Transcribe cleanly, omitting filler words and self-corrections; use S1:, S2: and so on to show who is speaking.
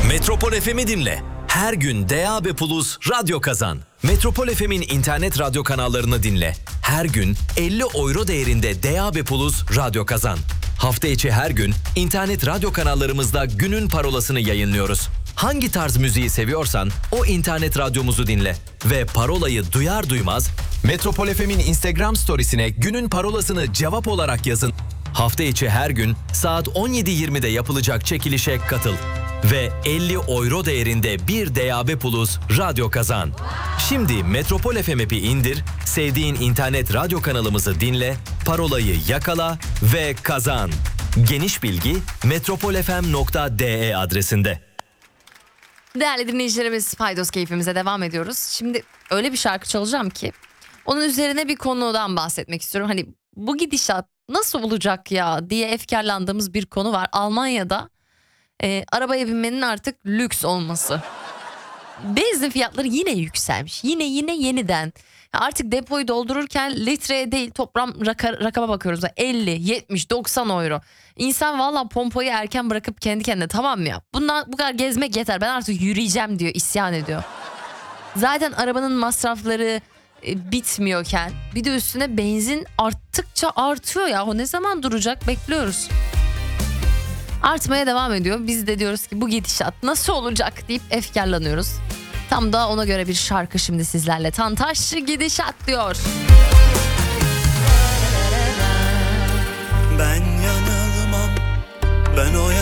S1: Metropol FM'i dinle. Her gün DAB+ radyo kazan. Metropol FM'in internet radyo kanallarını dinle. Her gün 50 euro değerinde DAB+ radyo kazan. Hafta içi her gün internet radyo kanallarımızda günün parolasını yayınlıyoruz. Hangi tarz müziği seviyorsan o internet radyomuzu dinle. Ve parolayı duyar duymaz Metropol FM'in Instagram storiesine günün parolasını cevap olarak yazın. Hafta içi her gün saat 17.20'de yapılacak çekilişe katıl. Ve 50 euro değerinde bir DAB+ radyo kazan. Şimdi Metropol FM app'i indir, sevdiğin internet radyo kanalımızı dinle, parolayı yakala ve kazan. Geniş bilgi metropolfm.de adresinde.
S2: Değerli dinleyicilerimiz, Paydos keyfimize devam ediyoruz. Şimdi öyle bir şarkı çalacağım ki onun üzerine bir konudan bahsetmek istiyorum. Hani bu gidişat nasıl olacak ya diye efkarlandığımız bir konu var. Almanya'da arabaya binmenin artık lüks olması. Benzin fiyatları yine yükselmiş. Yine yeniden. Artık depoyu doldururken litreye değil toplam rakama bakıyoruz. 50, 70, 90 euro. İnsan valla pompayı erken bırakıp kendi kendine tamam mı ya? Bu kadar gezmek yeter, ben artık yürüyeceğim diyor, isyan ediyor. Zaten arabanın masrafları bitmiyorken bir de üstüne benzin arttıkça artıyor ya. O ne zaman duracak, bekliyoruz. Artmaya devam ediyor. Biz de diyoruz ki bu gidişat nasıl olacak deyip efkarlanıyoruz. Tam da ona göre bir şarkı şimdi sizlerle. Tantaş gidişat diyor.
S3: Ben yanılmam, ben o